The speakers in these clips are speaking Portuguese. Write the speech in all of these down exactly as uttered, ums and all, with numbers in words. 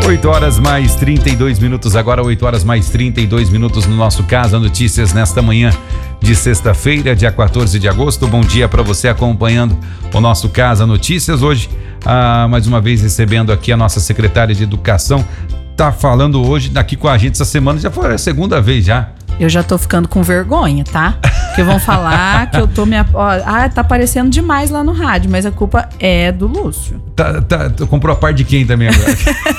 oito horas mais trinta e dois minutos, agora oito horas mais trinta e dois minutos no nosso Casa Notícias nesta manhã de sexta-feira, dia quatorze de agosto. Bom dia para você acompanhando o nosso Casa Notícias. Hoje, ah, mais uma vez recebendo aqui a nossa secretária de Educação, tá falando hoje aqui com a gente essa semana, já foi a segunda vez já. Eu já tô ficando com vergonha, tá? Porque vão falar que eu tô me... Ó, ah, tá aparecendo demais lá no rádio, mas a culpa é do Lúcio. Tá, tá, comprou a parte de quem também agora?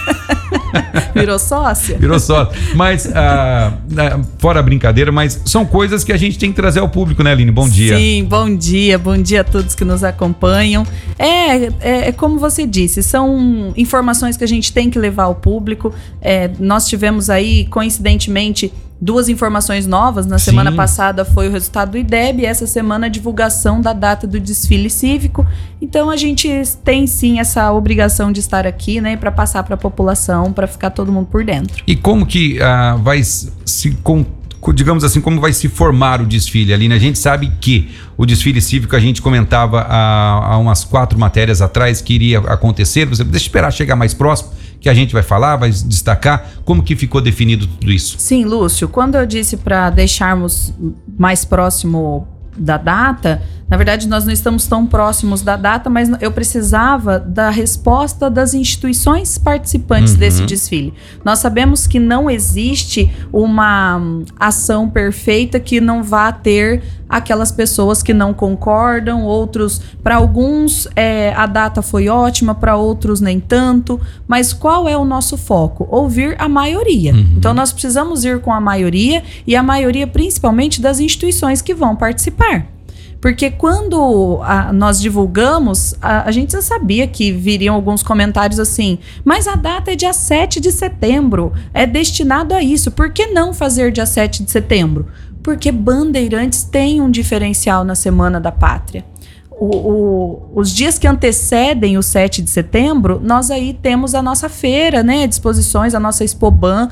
Virou sócia? Virou sócia. Mas, ah, fora a brincadeira, mas são coisas que a gente tem que trazer ao público, né, Aline? Bom dia. Sim, bom dia. Bom dia a todos que nos acompanham. É, é, é como você disse, são informações que a gente tem que levar ao público. É, nós tivemos aí, coincidentemente, duas informações novas. Na semana Sim. passada foi o resultado do I D E B e essa semana a divulgação da data do desfile cívico. Então a gente tem sim essa obrigação de estar aqui, né, para passar para a população, para ficar todo mundo por dentro. E como que uh, vai se com, digamos assim, como vai se formar o desfile ali, né? A gente sabe que o desfile cívico, a gente comentava há, há umas quatro matérias atrás que iria acontecer. Você deixa eu esperar chegar mais próximo, que a gente vai falar, vai destacar. Como que ficou definido tudo isso? Sim, Lúcio, quando eu disse para deixarmos mais próximo da data, na verdade nós não estamos tão próximos da data, mas eu precisava da resposta das instituições participantes uhum. desse desfile. Nós sabemos que não existe uma ação perfeita que não vá ter aquelas pessoas que não concordam, outros, para alguns é, a data foi ótima, para outros nem tanto, mas qual é o nosso foco? Ouvir a maioria. Uhum. Então nós precisamos ir com a maioria, e a maioria principalmente das instituições que vão participar. Porque quando a, nós divulgamos, a, a gente já sabia que viriam alguns comentários assim, mas a data é dia sete de setembro, é destinado a isso, por que não fazer dia sete de setembro? Porque Bandeirantes tem um diferencial na Semana da Pátria. O, o, os dias que antecedem o sete de setembro, nós aí temos a nossa feira, né, de exposições, a nossa Expoban,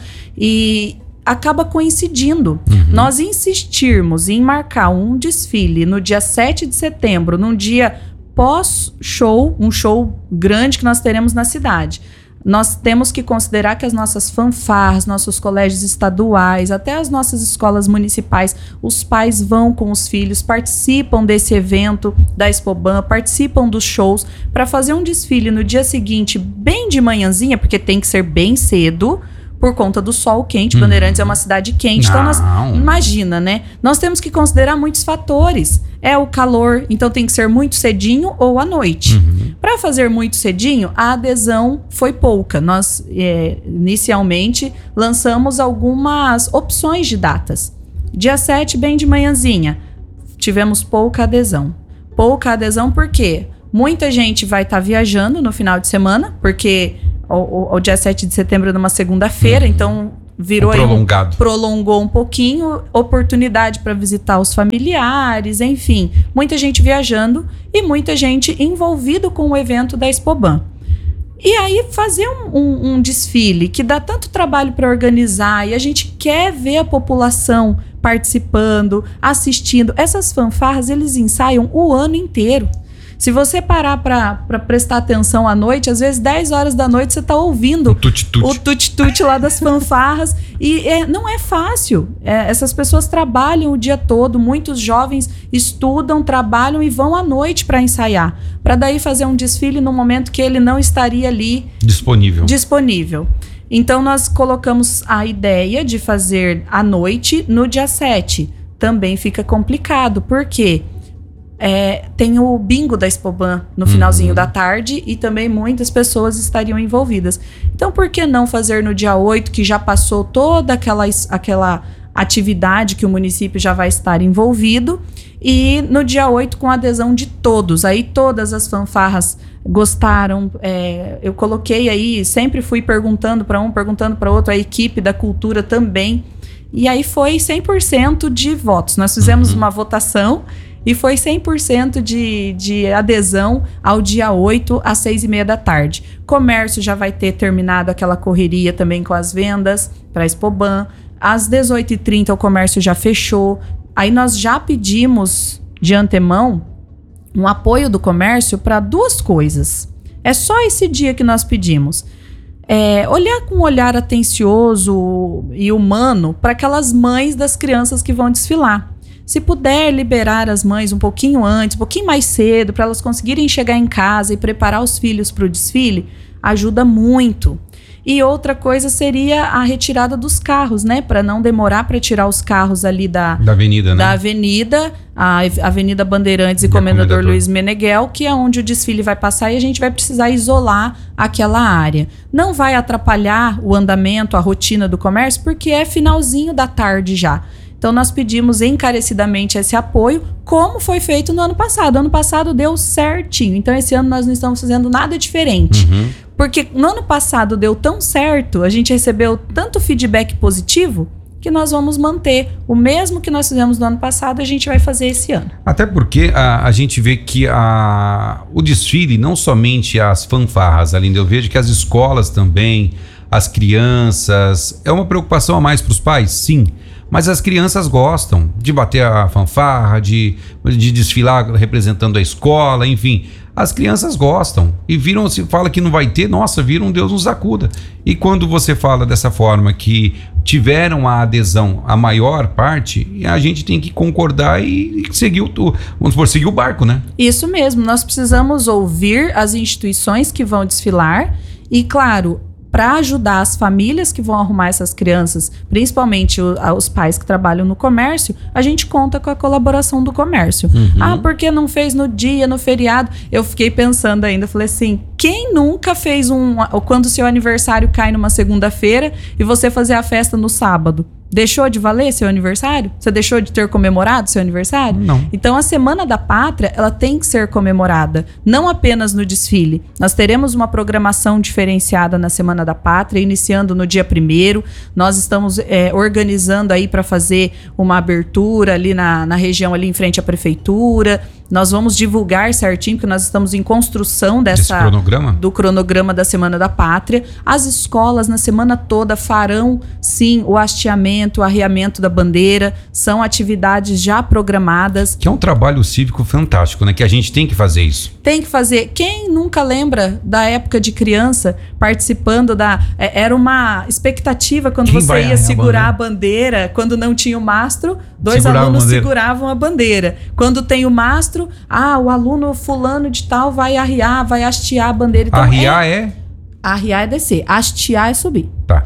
e acaba coincidindo. Uhum. Nós insistirmos em marcar um desfile no dia sete de setembro, num dia pós-show, um show grande que nós teremos na cidade. Nós temos que considerar que as nossas fanfarras, nossos colégios estaduais, até as nossas escolas municipais, os pais vão com os filhos, participam desse evento da Expoban, participam dos shows, para fazer um desfile no dia seguinte, bem de manhãzinha, porque tem que ser bem cedo, por conta do sol quente. Bandeirantes hum. é uma cidade quente, Não. então nós, imagina, né? Nós temos que considerar muitos fatores. É o calor, então tem que ser muito cedinho ou à noite. Uhum. Para fazer muito cedinho, a adesão foi pouca. Nós, é, inicialmente, lançamos algumas opções de datas. Dia sete, bem de manhãzinha, tivemos pouca adesão. Pouca adesão por quê? Muita gente vai estar tá viajando no final de semana, porque o, o, o dia sete de setembro é numa segunda-feira, uhum. então virou um prolongado. Aí, prolongou um pouquinho, oportunidade para visitar os familiares, enfim, muita gente viajando e muita gente envolvido com o evento da Expoban. E aí fazer um, um, um desfile que dá tanto trabalho para organizar, e a gente quer ver a população participando, assistindo. Essas fanfarras, eles ensaiam o ano inteiro. Se você parar para prestar atenção à noite, às vezes dez horas da noite você está ouvindo o tuti-tuti. o tuti-tuti lá das fanfarras. E é, não é fácil. É, essas pessoas trabalham o dia todo, muitos jovens estudam, trabalham e vão à noite para ensaiar. Para daí fazer um desfile no momento que ele não estaria ali disponível. disponível. Então nós colocamos a ideia de fazer à noite no dia sete. Também fica complicado, por quê? É, tem o bingo da Expoban no finalzinho uhum. da tarde e também muitas pessoas estariam envolvidas. Então, por que não fazer no dia oito, que já passou toda aquela, aquela atividade que o município já vai estar envolvido, e no dia oito com a adesão de todos. Aí todas as fanfarras gostaram. É, eu coloquei aí, sempre fui perguntando para um, perguntando para outro, a equipe da cultura também. E aí foi cem por cento de votos. Nós fizemos uhum. uma votação e foi cem por cento de, de adesão ao dia oito, às seis e meia da tarde. Comércio já vai ter terminado aquela correria também com as vendas para a Expoban. Às dezoito e trinta o comércio já fechou. Aí nós já pedimos de antemão um apoio do comércio para duas coisas. É só esse dia que nós pedimos. é, olhar com um olhar atencioso e humano para aquelas mães das crianças que vão desfilar. Se puder liberar as mães um pouquinho antes, um pouquinho mais cedo, para elas conseguirem chegar em casa e preparar os filhos para o desfile, ajuda muito. E outra coisa seria a retirada dos carros, né? Para não demorar para tirar os carros ali da, da avenida, né? Da avenida, a Avenida Bandeirantes e, e Comendador, Comendador Luiz Meneghel, que é onde o desfile vai passar e a gente vai precisar isolar aquela área. Não vai atrapalhar o andamento, a rotina do comércio, porque é finalzinho da tarde já. Então, nós pedimos encarecidamente esse apoio, como foi feito no ano passado. Ano passado deu certinho. Então, esse ano nós não estamos fazendo nada diferente. Uhum. Porque no ano passado deu tão certo, a gente recebeu tanto feedback positivo, que nós vamos manter. O mesmo que nós fizemos no ano passado, a gente vai fazer esse ano. Até porque a, a gente vê que a, o desfile, não somente as fanfarras, Alinda, eu vejo que as escolas também, as crianças, é uma preocupação a mais para os pais? Sim. Mas as crianças gostam de bater a fanfarra, de, de desfilar representando a escola, enfim. As crianças gostam e viram, se fala que não vai ter, nossa, viram Deus nos acuda. E quando você fala dessa forma que tiveram a adesão a maior parte, a gente tem que concordar e seguir o, vamos supor, seguir o barco, né? Isso mesmo, nós precisamos ouvir as instituições que vão desfilar e, claro, para ajudar as famílias que vão arrumar essas crianças, principalmente o, os pais que trabalham no comércio, a gente conta com a colaboração do comércio. Uhum. Ah, porque não fez no dia, no feriado? Eu fiquei pensando ainda, falei assim, quem nunca fez um... Quando o seu aniversário cai numa segunda-feira e você fazer a festa no sábado? Deixou de valer seu aniversário? Você deixou de ter comemorado seu aniversário? Não. Então, a Semana da Pátria, ela tem que ser comemorada, não apenas no desfile. Nós teremos uma programação diferenciada na Semana da Pátria, iniciando no dia primeiro. Nós estamos é, organizando aí para fazer uma abertura ali na, na região, ali em frente à prefeitura. Nós vamos divulgar certinho, porque nós estamos em construção dessa, Esse cronograma? do cronograma da Semana da Pátria. As escolas, na semana toda, farão, sim, o hasteamento, o arriamento da bandeira. São atividades já programadas. Que é um trabalho cívico fantástico, né? Que a gente tem que fazer isso. Tem que fazer. Quem nunca lembra da época de criança participando da... É, era uma expectativa quando Quem você ia segurar a bandeira? a bandeira, quando não tinha o mastro, dois Segurava alunos seguravam a bandeira. Quando tem o mastro, ah, o aluno fulano de tal vai arriar, vai hastear a bandeira. Então, arriar é... é? Arriar é descer, hastear é subir. Tá.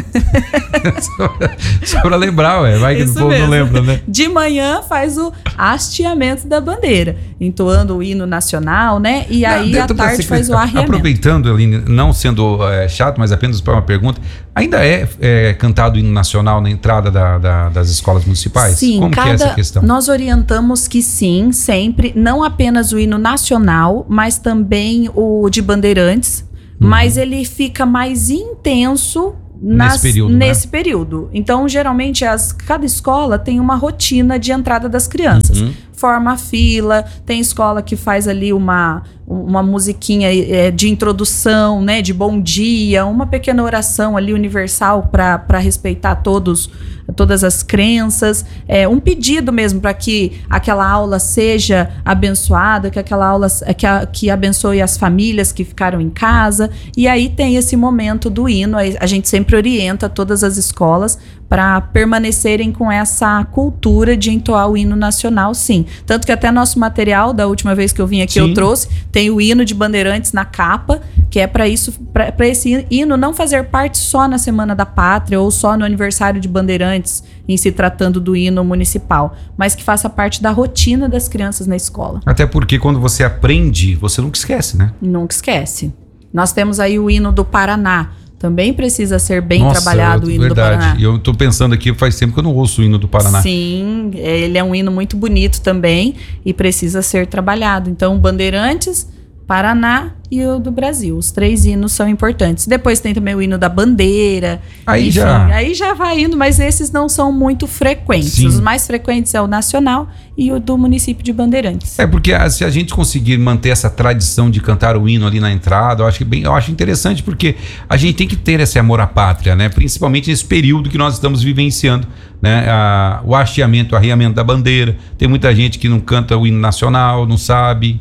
só, só pra lembrar, ué. Vai que o povo não lembra, né? De manhã faz o hasteamento da bandeira, entoando o hino nacional, né? E aí não, à tarde faz o arriamento. Aproveitando, Aline, não sendo é, chato, mas apenas para uma pergunta, ainda é, é cantado o hino nacional na entrada da, da, das escolas municipais? Sim. Como cada, que é essa questão? Nós orientamos que sim, sempre, não apenas o hino nacional, mas também o de Bandeirantes, uhum. mas ele fica mais intenso Nas, nesse, período, nesse né? período. Então, geralmente, as, cada escola tem uma rotina de entrada das crianças. Uhum. Forma a fila, tem escola que faz ali uma, uma musiquinha é, de introdução, né, de bom dia, uma pequena oração ali universal para respeitar todos, todas as crenças, é, um pedido mesmo para que aquela aula seja abençoada, que aquela aula que, a, que abençoe as famílias que ficaram em casa. E aí tem esse momento do hino, a gente sempre orienta todas as escolas para permanecerem com essa cultura de entoar o hino nacional, sim. Tanto que até nosso material, da última vez que eu vim aqui, sim. eu trouxe, tem o hino de Bandeirantes na capa, que é para isso, para esse hino não fazer parte só na Semana da Pátria ou só no aniversário de Bandeirantes, em se tratando do hino municipal, mas que faça parte da rotina das crianças na escola. Até porque quando você aprende, você nunca esquece, né? Nunca esquece. Nós temos aí o hino do Paraná, também precisa ser bem Nossa, trabalhado o hino verdade. do Paraná. E eu tô pensando aqui, faz tempo que eu não ouço o hino do Paraná. Sim, ele é um hino muito bonito também e precisa ser trabalhado. Então, Bandeirantes, Paraná e o do Brasil. Os três hinos são importantes. Depois tem também o hino da bandeira. Aí enfim, já... aí já vai indo, mas esses não são muito frequentes. Sim. Os mais frequentes é o nacional e o do município de Bandeirantes. É porque a, se a gente conseguir manter essa tradição de cantar o hino ali na entrada, eu acho, que bem, eu acho interessante, porque a gente tem que ter esse amor à pátria, né? Principalmente nesse período que nós estamos vivenciando, né? A, o hasteamento, o arriamento da bandeira. Tem muita gente que não canta o hino nacional, não sabe.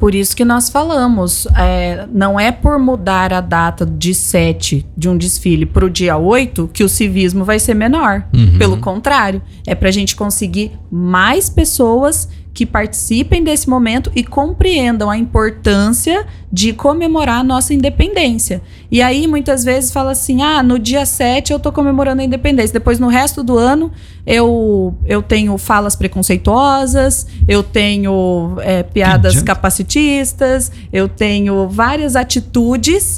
Por isso que nós falamos, é, não é por mudar a data de sete de um desfile para o dia oito que o civismo vai ser menor. Uhum. Pelo contrário, é para a gente conseguir mais pessoas que participem desse momento e compreendam a importância de comemorar a nossa independência. E aí, muitas vezes, fala assim, ah, no dia sete eu tô comemorando a independência, depois no resto do ano eu, eu tenho falas preconceituosas, eu tenho é, piadas capacitistas, eu tenho várias atitudes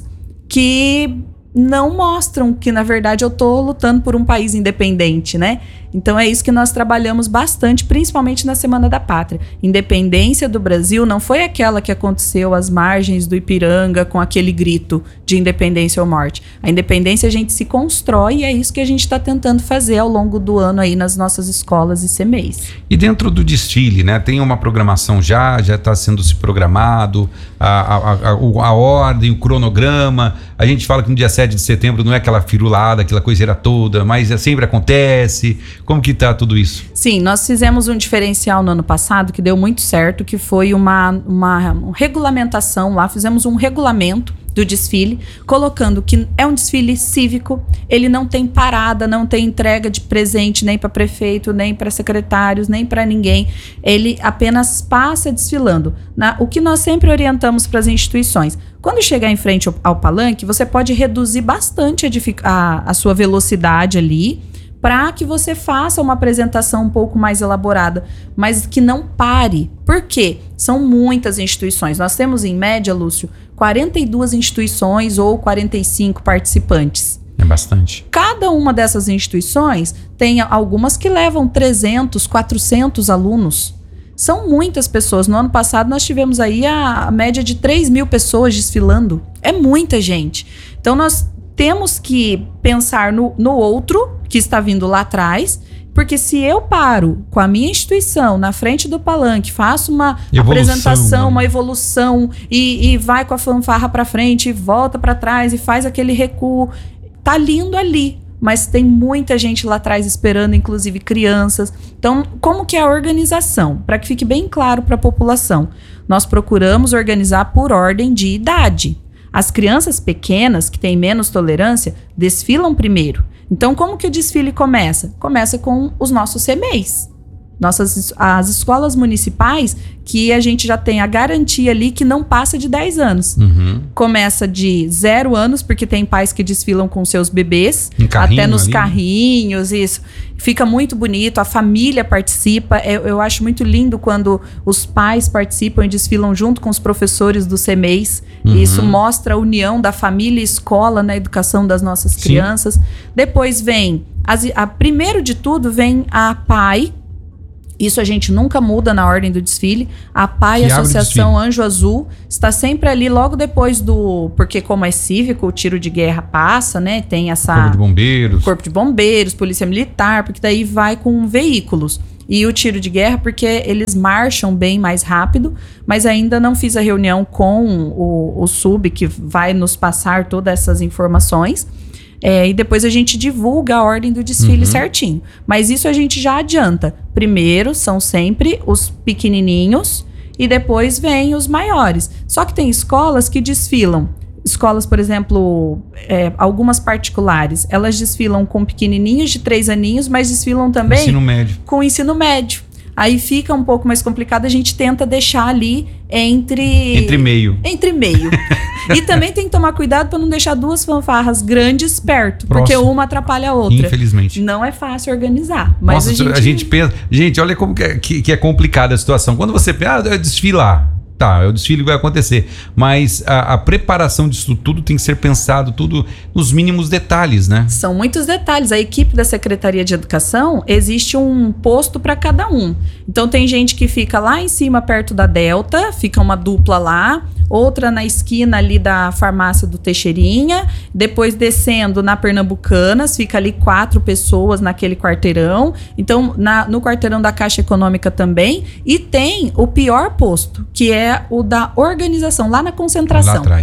que não mostram que, na verdade, eu tô lutando por um país independente, né? Então é isso que nós trabalhamos bastante, principalmente na Semana da Pátria. Independência do Brasil não foi aquela que aconteceu às margens do Ipiranga com aquele grito de independência ou morte. A independência a gente se constrói e é isso que a gente está tentando fazer ao longo do ano aí nas nossas escolas e C M E Is. E dentro do desfile, né? Tem uma programação já, já está sendo se programado, a, a, a, a ordem, o cronograma. A gente fala que no dia sete de setembro não é aquela firulada, aquela coiseira toda, mas é, sempre acontece. Como que tá tudo isso? Sim, nós fizemos um diferencial no ano passado que deu muito certo, que foi uma, uma, uma regulamentação lá, fizemos um regulamento do desfile, colocando que é um desfile cívico, ele não tem parada, não tem entrega de presente nem para prefeito, nem para secretários, nem para ninguém, ele apenas passa desfilando. Na, o que nós sempre orientamos para as instituições, quando chegar em frente ao, ao palanque, você pode reduzir bastante a, a, a sua velocidade ali, para que você faça uma apresentação um pouco mais elaborada, mas que não pare. Por quê? São muitas instituições. Nós temos, em média, Lúcio, quarenta e duas instituições ou quarenta e cinco participantes. É bastante. Cada uma dessas instituições tem algumas que levam trezentos, quatrocentos alunos. São muitas pessoas. No ano passado, nós tivemos aí a, a média de três mil pessoas desfilando. É muita gente. Então, nós temos que pensar no, no outro que está vindo lá atrás, porque se eu paro com a minha instituição na frente do palanque, faço uma evolução, apresentação, né? uma evolução e, e vai com a fanfarra para frente e volta para trás e faz aquele recuo, tá lindo ali, mas tem muita gente lá atrás esperando, inclusive crianças. Então, como que é a organização? Para que fique bem claro para a população, nós procuramos organizar por ordem de idade. As crianças pequenas, que têm menos tolerância, desfilam primeiro. Então, como que o desfile começa? Começa com os nossos C M E Is. Nossas, as escolas municipais, que a gente já tem a garantia ali que não passa de dez anos. Uhum. Começa de zero anos, porque tem pais que desfilam com seus bebês, até nos ali, carrinhos, isso. Fica muito bonito, a família participa. Eu, eu acho muito lindo quando os pais participam e desfilam junto com os professores dos C M E Is. Uhum. Isso mostra a união da família e escola na educação das nossas Sim. crianças. Depois vem, as, a, primeiro de tudo, vem a P A I. Isso a gente nunca muda na ordem do desfile. A P A I, Associação Anjo Azul, está sempre ali logo depois do... Porque como é cívico, o tiro de guerra passa, né? Tem essa... Corpo de Bombeiros. Corpo de Bombeiros, Polícia Militar, porque daí vai com veículos. E o tiro de guerra, porque eles marcham bem mais rápido, mas ainda não fiz a reunião com o, o sub, que vai nos passar todas essas informações. É, e depois a gente divulga a ordem do desfile uhum. certinho. Mas isso a gente já adianta. Primeiro são sempre os pequenininhos e depois vem os maiores. Só que tem escolas que desfilam. Escolas, por exemplo, é, algumas particulares, elas desfilam com pequenininhos de três aninhos, mas desfilam também ensino médio. com ensino médio. Aí fica um pouco mais complicado, a gente tenta deixar ali entre... Entre meio. Entre meio. E também tem que tomar cuidado para não deixar duas fanfarras grandes perto, Próximo. porque uma atrapalha a outra. Infelizmente. Não é fácil organizar. Mas Nossa, a gente... a gente pensa... Gente, olha como que é, que, que é complicada a situação. Quando você pensa, ah, desfilar. Tá, é o desfile que vai acontecer. Mas a, a preparação disso tudo tem que ser pensado tudo nos mínimos detalhes, né? São muitos detalhes. A equipe da Secretaria de Educação, existe um posto para cada um. Então tem gente que fica lá em cima, perto da Delta, fica uma dupla lá, outra na esquina ali da farmácia do Teixeirinha, depois descendo na Pernambucanas, fica ali quatro pessoas naquele quarteirão. Então, na, no quarteirão da Caixa Econômica também. E tem o pior posto, que é o da organização, lá na concentração. Lá atrás.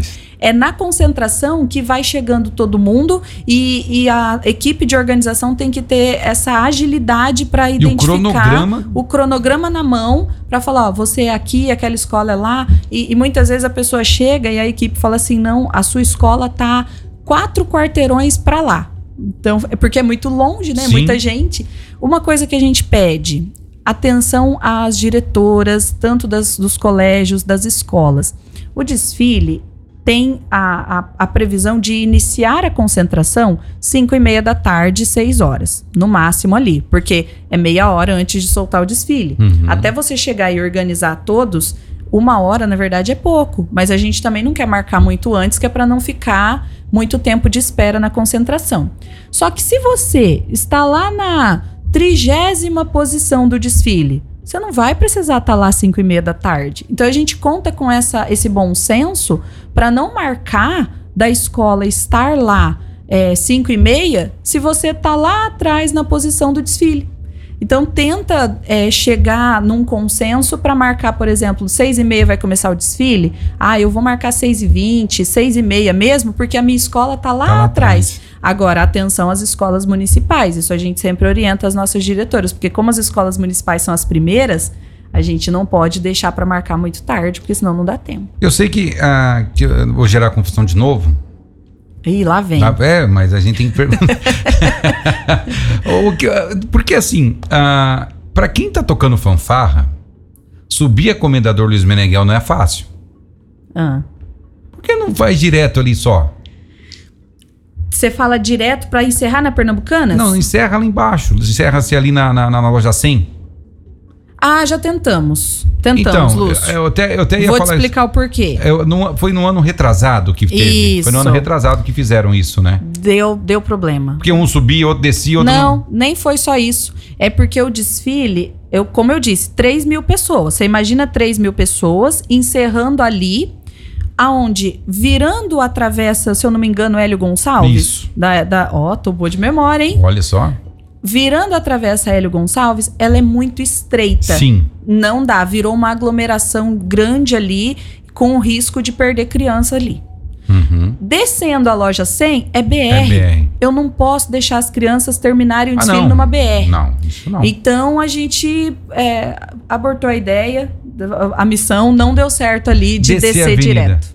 É na concentração que vai chegando todo mundo e, e a equipe de organização tem que ter essa agilidade para identificar o cronograma? o cronograma na mão para falar, ó, você é aqui, aquela escola é lá. E, e muitas vezes a pessoa chega e a equipe fala assim, não, a sua escola tá quatro quarteirões para lá. Então, é porque é muito longe, né? Sim. Muita gente. Uma coisa que a gente pede, atenção às diretoras, tanto das, dos colégios, das escolas. O desfile tem a, a, a previsão de iniciar a concentração cinco e meia da tarde, seis horas, no máximo ali, porque é meia hora antes de soltar o desfile. Uhum. Até você chegar e organizar todos, uma hora, na verdade, é pouco, mas a gente também não quer marcar muito antes, que é para não ficar muito tempo de espera na concentração. Só que se você está lá na trigésima posição do desfile, você não vai precisar estar lá às cinco e meia da tarde. Então a gente conta com essa, esse bom senso para não marcar da escola estar lá é, cinco e meia se você está lá atrás na posição do desfile. Então tenta é, chegar num consenso para marcar, por exemplo, seis e meia vai começar o desfile. Ah, eu vou marcar seis e vinte, seis e meia mesmo, porque a minha escola está lá, tá lá atrás. atrás. Agora, atenção às escolas municipais. Isso a gente sempre orienta as nossas diretoras, porque como as escolas municipais são as primeiras, a gente não pode deixar para marcar muito tarde, porque senão não dá tempo. Eu sei que, uh, que eu vou gerar confusão de novo. Ih, lá vem. Ah, é, mas a gente tem que perguntar. Porque assim, uh, para quem tá tocando fanfarra, subir a Comendador Luiz Meneghel não é fácil. Ah. Por que não faz direto ali só? Você fala direto para encerrar na Pernambucanas? Não, encerra lá embaixo. Encerra-se ali na, na, na loja cem. Ah, já tentamos. Tentamos, então, Lúcio. Eu até, eu até ia Vou falar te explicar isso. o porquê. Eu, no, foi no ano retrasado que teve. Isso. Foi no ano retrasado que fizeram isso, né? Deu, deu problema. Porque um subia, outro descia, outro... Não, não, nem foi só isso. É porque o desfile, eu, como eu disse, três mil pessoas. Você imagina três mil pessoas encerrando ali, aonde, virando a travessa, se eu não me engano, Hélio Gonçalves. Isso. Da, da, ó, tô boa de memória, hein? Olha só. Virando a travessa Hélio Gonçalves, ela é muito estreita. Sim. Não dá, virou uma aglomeração grande ali, com o risco de perder criança ali. Uhum. Descendo a loja cem, é B R. É B R. Eu não posso deixar as crianças terminarem o Ah, desfile não. numa B R. Não, isso não. Então a gente é, abortou a ideia, a missão não deu certo ali de Descer a descer avenida. direto.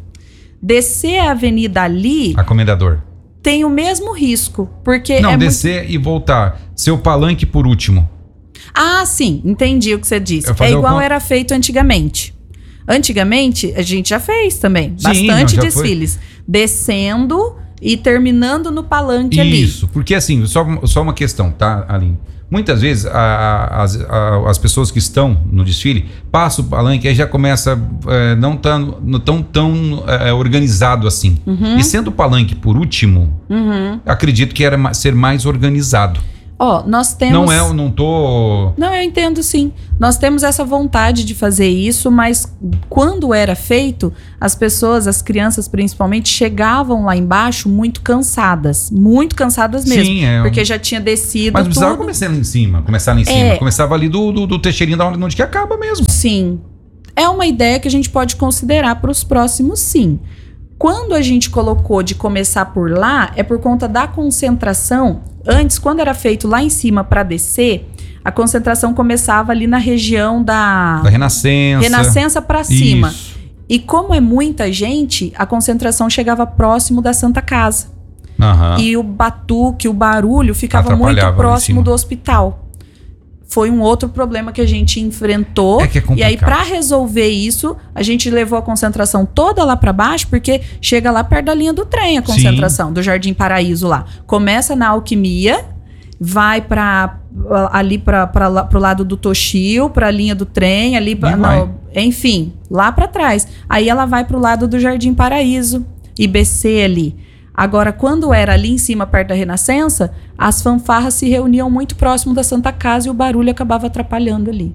Descer a avenida ali A Comendador. tem o mesmo risco, porque Não, é descer muito... e voltar. Seu palanque por último. Ah, sim, entendi o que você disse. Eu fazia É igual alguma- era feito antigamente. Antigamente, a gente já fez também. Sim, bastante não, já desfiles. Descendo e terminando no palanque ali. Isso, porque assim, só, só uma questão, tá, Aline? Muitas vezes a, a, as, a, as pessoas que estão no desfile passam o palanque e aí já começa é, não tão, não tão, tão é, organizado assim. Uhum. E sendo o palanque por último, Uhum. acredito que era ma- ser mais organizado. Ó, nós temos... Não é, eu não tô... Não, eu entendo sim. Nós temos essa vontade de fazer isso, mas quando era feito, as pessoas, as crianças principalmente, chegavam lá embaixo muito cansadas. Muito cansadas mesmo. Sim, é. Porque já tinha descido Mas não precisava tudo. começar lá em cima, começar lá em cima. É. Começava ali do, do, do Teixeirinho, da onde, onde que acaba mesmo. Sim. É uma ideia que a gente pode considerar para os próximos, sim. Quando a gente colocou de começar por lá, é por conta da concentração. Antes, quando era feito lá em cima para descer, a concentração começava ali na região da, Da Renascença. Renascença para cima. Isso. E como é muita gente, a concentração chegava próximo da Santa Casa. Aham. E o batuque, o barulho ficava muito Atrapalhava lá em próximo cima. do hospital. Foi um outro problema que a gente enfrentou. É que é e aí, complicado. para resolver isso, a gente levou a concentração toda lá para baixo, porque chega lá perto da linha do trem a concentração, do Jardim Paraíso lá. Começa na Alquimia, vai para ali para o lado do Toshio, para a linha do trem, ali pra, E vai. no, enfim, lá para trás. Aí ela vai para o lado do Jardim Paraíso, I B C ali. Agora, quando era ali em cima, perto da Renascença, as fanfarras se reuniam muito próximo da Santa Casa e o barulho acabava atrapalhando ali.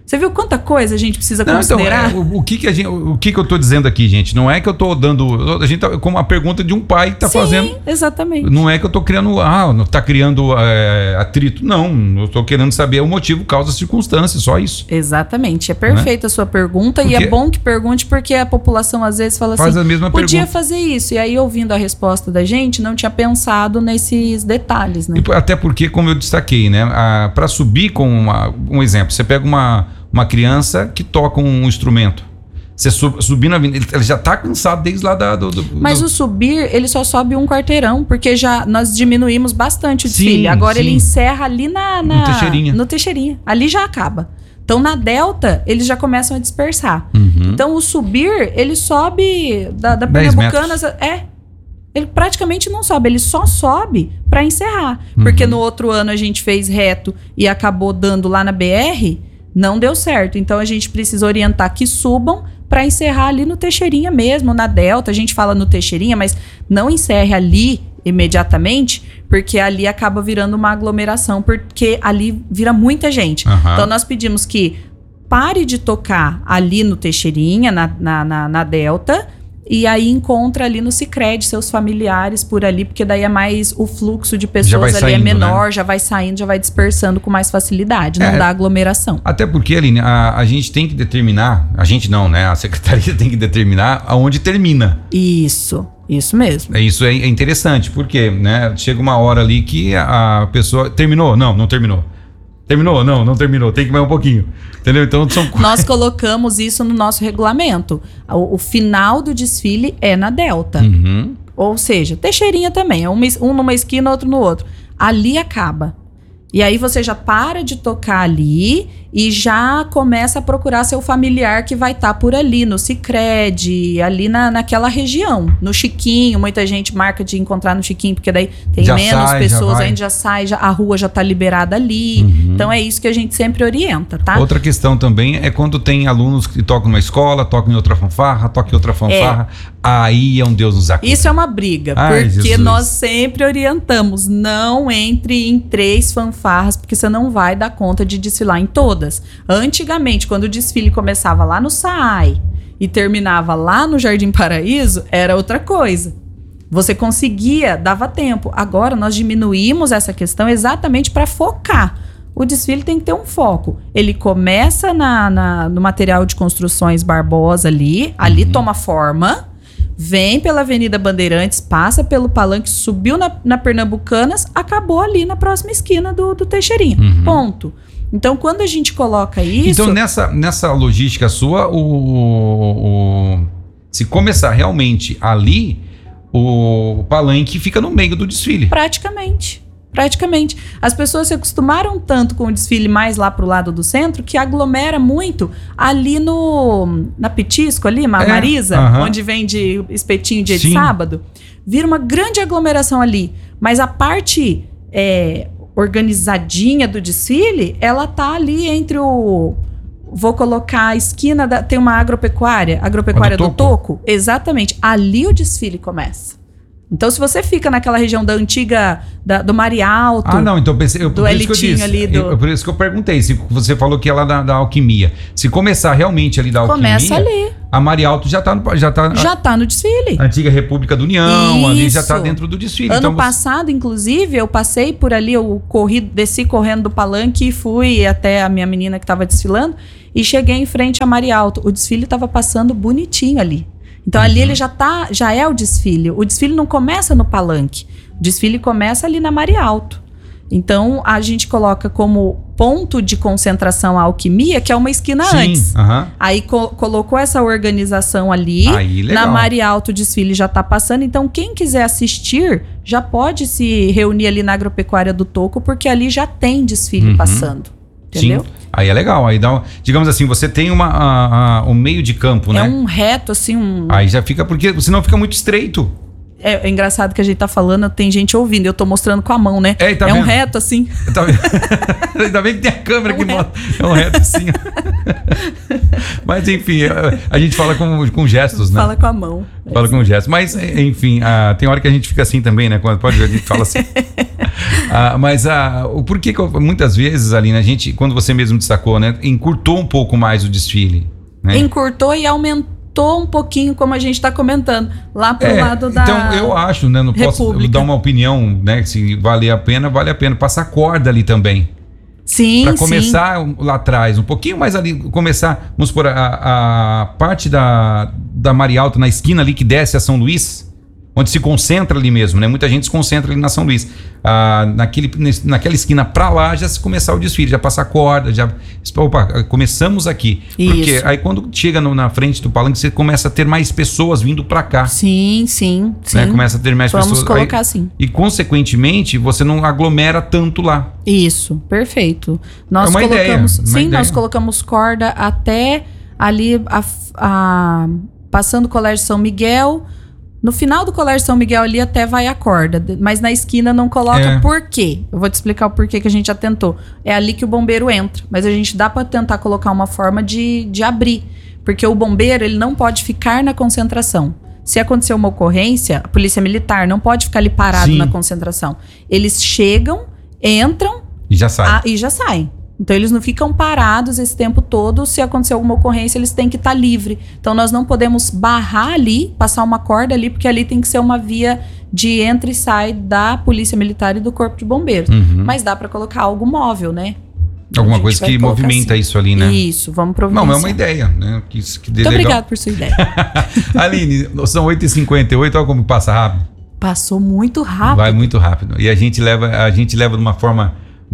Você viu quanta coisa a gente precisa Não, considerar? Então, é, o, o, que que a gente, o que que eu tô dizendo aqui, gente? Não é que eu tô dando... A gente tá como uma pergunta de um pai que tá Sim, fazendo... exatamente. Não é que eu tô criando... Ah, não tá criando é, atrito. Não, eu tô querendo saber o motivo, causa, circunstância, só isso. Exatamente. É perfeita a sua pergunta. Porque e é bom que pergunte, porque a população às vezes fala faz assim, a mesma podia pergunta. fazer isso. E aí, ouvindo a resposta da gente, não tinha pensado nesses detalhes, né? E, até porque, como eu destaquei, né? Para subir com uma, um exemplo, você pega uma, uma criança que toca um instrumento. Você sub, subir na avenida, ele já tá cansado desde lá da, do, do... Mas do... o subir, ele só sobe um quarteirão, porque já nós diminuímos bastante o desfile. Sim, Agora sim. ele encerra ali na, na, No Teixeirinha. no Teixeirinha. Ali já acaba. Então, na Delta, eles já começam a dispersar. Uhum. Então, o subir, ele sobe da, da dez Pernambucanas... É, ele praticamente não sobe, ele só sobe para encerrar. Uhum. Porque no outro ano a gente fez reto e acabou dando lá na B R, não deu certo. Então, a gente precisa orientar que subam para encerrar ali no Teixeirinha mesmo, na Delta. A gente fala no Teixeirinha, mas não encerre ali imediatamente, porque ali acaba virando uma aglomeração, porque ali vira muita gente. Uhum. Então, nós pedimos que pare de tocar ali no Teixeirinha, na, na, na, na Delta, e aí encontra ali no Sicredi seus familiares por ali, porque daí é mais o fluxo de pessoas ali saindo, é menor, né? já vai saindo, já vai dispersando com mais facilidade, não É. dá aglomeração. Até porque, Aline, a, a gente tem que determinar, a gente não, né? A secretaria tem que determinar aonde termina. Isso, isso mesmo. É, Isso é é interessante, porque, né? Chega uma hora ali que a pessoa terminou, não, não terminou. Terminou, não, não terminou, tem que mais um pouquinho. Entendeu? Então são Nós colocamos isso no nosso regulamento. O, o final do desfile é na Delta. Uhum. Ou seja, Teixeirinha também. É um, um numa esquina, outro no outro. Ali acaba. E aí você já para de tocar ali e já começa a procurar seu familiar que vai estar tá por ali, no Sicredi, ali na, naquela região. No Chiquinho, muita gente marca de encontrar no Chiquinho, porque daí tem Já menos sai, pessoas, já vai. a gente já sai, já, a rua já está liberada ali. Uhum. Então é isso que a gente sempre orienta, tá? Outra questão também é quando tem alunos que tocam numa escola, tocam em outra fanfarra, tocam em outra fanfarra, aí é um Deus nos acuda. Isso é uma briga, Ai, porque Jesus. nós sempre orientamos, não entre em três fanfarras, porque você não vai dar conta de desfilar em todas. Antigamente, quando o desfile começava lá no S A I e terminava lá no Jardim Paraíso, era outra coisa. Você conseguia, dava tempo. Agora nós diminuímos essa questão exatamente para focar. O desfile tem que ter um foco. Ele começa na, na, no material de construções Barbosa ali, ali Uhum. toma forma, vem pela Avenida Bandeirantes, passa pelo Palanque, subiu na, na Pernambucanas, acabou ali na próxima esquina do, do Teixeirinha. Uhum. Ponto. Então, quando a gente coloca isso... Então, nessa, nessa logística sua, o, o- se começar realmente ali, o palanque fica no meio do desfile. Praticamente. Praticamente. As pessoas se acostumaram tanto com o desfile mais lá pro lado do centro que aglomera muito ali no na Petisco ali, Ma- É, Marisa, aham. onde vende espetinho dia Sim. de sábado. Vira uma grande aglomeração ali. Mas a parte é, organizadinha do desfile, ela tá ali entre o... Vou colocar a esquina, da, tem uma agropecuária, agropecuária A do do Toco. Exatamente. Ali o desfile começa. Então, se você fica naquela região da antiga, da, do Marialto... Ah, não, então pensei, eu, do por isso que eu elitinho disse, ali do- eu- por isso que eu perguntei, se você falou que é lá da, da alquimia. Se começar realmente ali da alquimia, Começa ali. a Marialto já tá no, já tá Já tá no desfile. a antiga República do União, ali já tá Isso. dentro do desfile. Ano então, você- passado, inclusive, eu passei por ali, eu corri, desci correndo do palanque e fui até a minha menina que estava desfilando e cheguei em frente a Marialto. O desfile estava passando bonitinho ali. Então ali Uhum. ele já tá, já é o desfile. O desfile não começa no palanque. O desfile começa ali na Marialto. Então a gente coloca como ponto de concentração a alquimia, que é uma esquina Sim, antes. aham. Aí co- colocou essa organização ali. Aí, legal. Na Marialto o desfile já está passando. Então, quem quiser assistir já pode se reunir ali na Agropecuária do Toco, porque ali já tem desfile Uhum. passando. Entendeu? Sim. Aí é legal. Aí dá, um- digamos assim, você tem uma, a, a, um meio de campo, né? É um reto, assim, um. Aí já fica, porque senão fica muito estreito. É, é engraçado que a gente tá falando, tem gente ouvindo, eu tô mostrando com a mão, né? É, tá é vendo? um reto assim. Tá vendo? Ainda bem que tem a câmera É um que reto. mostra. É um reto assim. Mas enfim, a gente fala com, com gestos, né? Fala com a mão. Fala com gestos. Mas, enfim, ah, tem hora que a gente fica assim também, né? Quando pode, a gente fala assim. ah, mas ah, o porquê que eu, muitas vezes, Aline, a gente, quando você mesmo destacou, né? Encurtou um pouco mais o desfile. Né? Encurtou e aumentou um pouquinho, como a gente está comentando, lá pro É, lado da então eu acho, né? Não posso República. dar uma opinião, né? Se vale a pena, vale a pena. Passar corda ali também. Sim, Para sim. começar lá atrás, um pouquinho mais ali, começar, vamos supor, a, a parte da, da Marialta na esquina ali que desce a São Luís, onde se concentra ali mesmo, né? Muita gente se concentra ali na São Luís. Ah, naquele, naquela esquina pra lá já se começar o desfile, já passar corda, já. Opa, começamos aqui. Isso. Porque aí quando chega no, na frente do palanque, você começa a ter mais pessoas vindo pra cá. Sim, sim, sim. Né? Começa a ter mais Vamos pessoas. colocar aí, assim. E consequentemente, você não aglomera tanto lá. Isso, perfeito. Nós É uma colocamos, ideia, uma sim, ideia. nós colocamos corda até ali a, a- passando o Colégio São Miguel. No final do Colégio São Miguel ali até vai a corda, mas na esquina não coloca. É. Por quê? Eu vou te explicar o porquê que a gente já tentou. É ali que o bombeiro entra, mas a gente dá para tentar colocar uma forma de, de abrir, porque o bombeiro ele não pode ficar na concentração. Se acontecer uma ocorrência, a polícia militar não pode ficar ali parado Sim. na concentração. Eles chegam, entram E já sai. ah, e já saem. Então eles não ficam parados esse tempo todo. Se acontecer alguma ocorrência, eles têm que estar livre. Então nós não podemos barrar ali, passar uma corda ali, porque ali tem que ser uma via de entra e sai da Polícia Militar e do Corpo de Bombeiros. Uhum. Mas dá para colocar algo móvel, né? A Alguma gente coisa vai que colocar movimenta assim. isso ali, né? Isso, vamos providenciar. Não, é uma ideia, né? Que, isso que de Muito legal. obrigado por sua ideia. Aline, são oito e cinquenta e oito, olha como passa rápido. Passou muito rápido. Vai muito rápido. E a gente leva, a gente leva de uma forma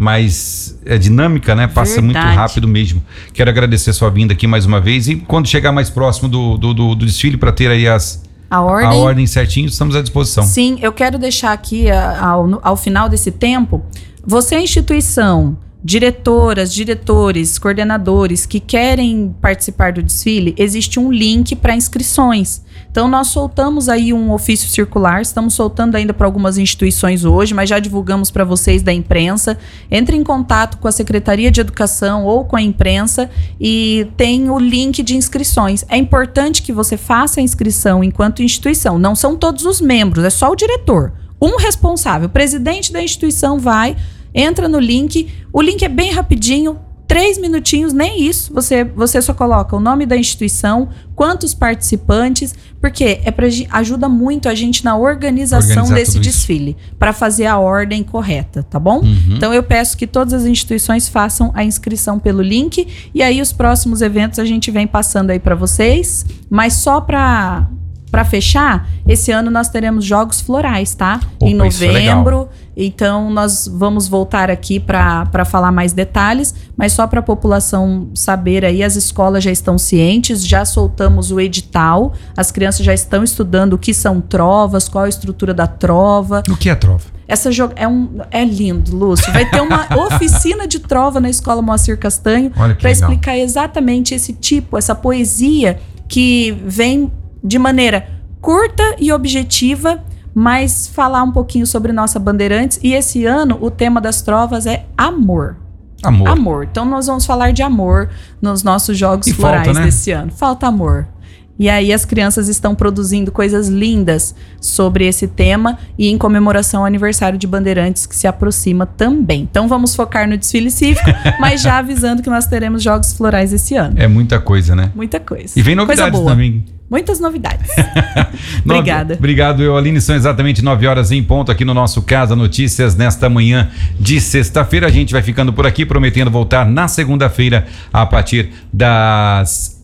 mais é, dinâmica, né? Passa Verdade. muito rápido mesmo. Quero agradecer sua vinda aqui mais uma vez. E quando chegar mais próximo do, do, do, do desfile, para ter aí as, A ordem. a ordem certinho, estamos à disposição. Sim, eu quero deixar aqui a- ao, ao final desse tempo, você é instituição, diretoras, diretores, coordenadores que querem participar do desfile, existe um link para inscrições. Então nós soltamos aí um ofício circular, estamos soltando ainda para algumas instituições hoje, mas já divulgamos para vocês da imprensa. Entre em contato com a Secretaria de Educação ou com a imprensa e tem o link de inscrições. É importante que você faça a inscrição enquanto instituição. Não são todos os membros, é só o diretor. Um responsável, o presidente da instituição vai, entra no link. O link é bem rapidinho, três minutinhos, nem isso. Você, você só coloca o nome da instituição, quantos participantes, porque é pra, ajuda muito a gente na organização Organizar desse tudo isso. desfile, para fazer a ordem correta, tá bom? Uhum. Então eu peço que todas as instituições façam a inscrição pelo link e aí os próximos eventos a gente vem passando aí para vocês, mas só para para fechar, esse ano nós teremos Jogos Florais, tá? Opa, em isso é legal. novembro. Então nós vamos voltar aqui para falar mais detalhes, mas só para a população saber aí, as escolas já estão cientes, já soltamos o edital, as crianças já estão estudando o que são trovas, qual a estrutura da trova. O que é trova? Essa jo- é, um, é lindo, Lúcio. Vai ter uma oficina de trova na Escola Moacir Castanho Olha que para legal. explicar exatamente esse tipo, essa poesia que vem de maneira curta e objetiva, mas falar um pouquinho sobre nossa Bandeirantes. E esse ano o tema das trovas é amor. Amor. Amor. Então nós vamos falar de amor nos nossos Jogos E Florais falta, né? desse ano. Falta amor. E aí as crianças estão produzindo coisas lindas sobre esse tema e em comemoração ao aniversário de Bandeirantes que se aproxima também. Então vamos focar no desfile cívico, mas já avisando que nós teremos Jogos Florais esse ano. É muita coisa, né? Muita coisa. E vem Coisa novidades boa. também. Muitas novidades. Nove- Obrigada. Obrigado, eu, Aline. São exatamente nove horas em ponto aqui no nosso Casa Notícias, nesta manhã de sexta-feira. A gente vai ficando por aqui, prometendo voltar na segunda-feira a partir das